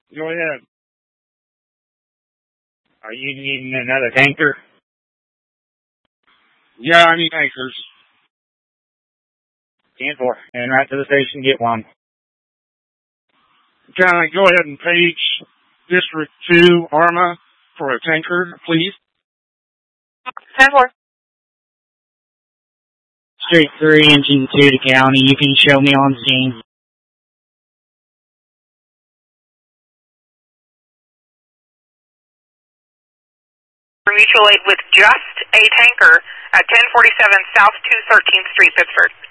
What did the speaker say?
Go ahead. Are you needing another tanker? Yeah, I need tankers. 10-4. And right to the station, get one. Can I go ahead and page District 2 ARMA for a tanker, please? 10-4. Street 3, Engine 2 to County. You can show me on scene. Mutual aid with just a tanker at 1047 South 213th Street, Pittsford.